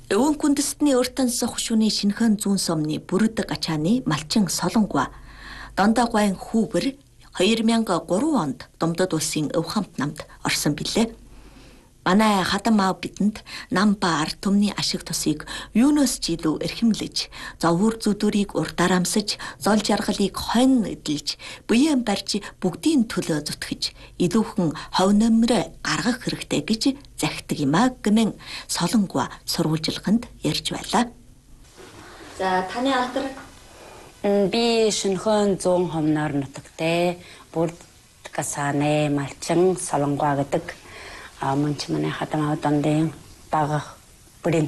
Өвөн күндэстний өртөнсөх шүний шинхэн зүүн сомны бүрдэг ачааны малчин Солонгва Дондогвайн Хүүбэр 2003 онд Думдад улсын өв хамт намд орсон билээ. Манай хадам аав бидэнд нам ба ард түмний ашиг тусыг юунаас ч илүү эрхэмлэж, зовөр зүдүрийг урдаар амсаж, зол жаргалыг хонь эдэлж, буян барьж бүгдийн төлөө зүтгэж, илүүхэн хов нөмрөө гаргах хэрэгтэй гэж захидаг юм а гэмэн Солонгва сурвалжилганд ярьж байлаа. За таны алдар би шинхэн 100 хомноор нутагтай бүрдгасааны малчин Солонгва гэдэг мөн ч манай хадам аавдын багах бүрэн.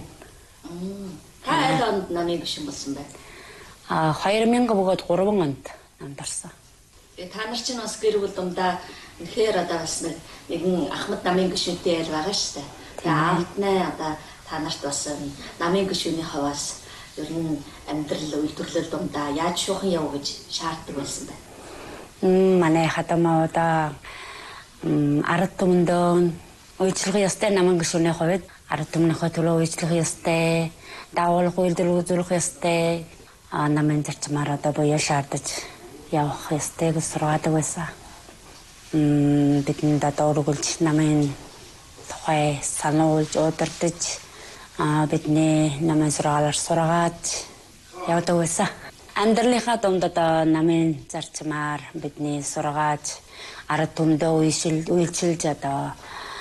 Та аль онд намын гишүүн болсон бэ? 2000 бөгөөд 3 онд намд орсон. Та нар чинь бас гэр бүл дундаа үнэхээр одоо бас нэгэн Ахмад намын гишүүнтэй айл байгаа шүү дээ. Тэгээ аавднаа одоо та нарт бас намын гишүүний хаваас ер нь амьдрал үйлдвэрлэл дундаа яаж шуухан яв гэж шаарддаг байсан бэ? Манай хадам аавда ард түмэндөө үйлчлэх ёстой намын гишүүний хувьд ард түмнийхээ төлөө үйлчлэх ёстой, даавал үйлдвэрлэл үзүүлэх ёстой, намын зарчмаар одоо буюу шаардаж явах ёстой гэж сургаадаг байсан. Бидний одоо үргэлж намын тухай сануулж удирдах бидний намын сургаалаар сургаад явдаг байсан. Амьдралынхаа дунд одоо намын зарчмаар бидний сургааж ард түмдөө үйлчилж одоо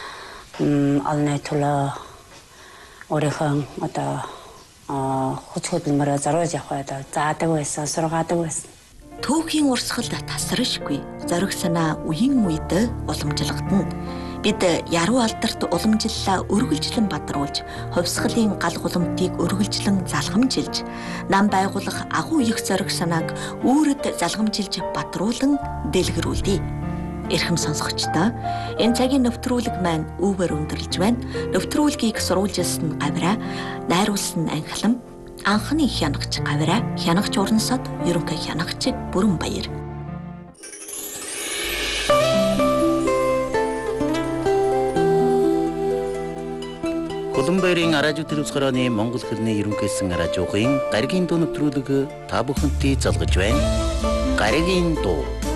олны төлөө өөрийнхөө одоо хүч хөдөлмөрөөр зориулж явах одоо заадаг байсан, сургаадаг байсан. Түүхийн урсгалд тасрашгүй зориг санаа үеийн үед уламжлагдана. Бид яруу алдарт уламжлалаа өргөлжлөн бадруулж, хувьсгалын гал гуламтыг өргөлжлөн залхамжилж, нам байгуулах агуу их зориг санааг үүрэд залхамжилж бадруулан дэлгэрүүлдэг. Эрхэм сонсогчдоо энэ цагийн нэвтрүүлэг маань үүгээр өндөрлж байна. Нэвтрүүлгийг сурвалжилсан гавраа, найруулсан анхлан, анхны хянагч гавраа, хянагч урансод ерөнхий хянагч Бүрэнбаяр. Улаанбаярын радио телевизхороны Монгол хэлний ерөнхийсэн радиогийн гаригийн дуу нэвтрүүлэг та бүхэнтэй залгаж байна. Гаригийн дуу